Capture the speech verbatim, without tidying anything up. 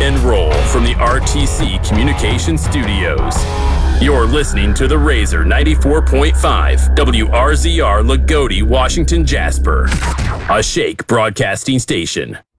and roll from the R T C Communications Studios. You're listening to the Razor ninety-four point five, W R Z R Lagodi, Washington, Jasper, a Shake Broadcasting station.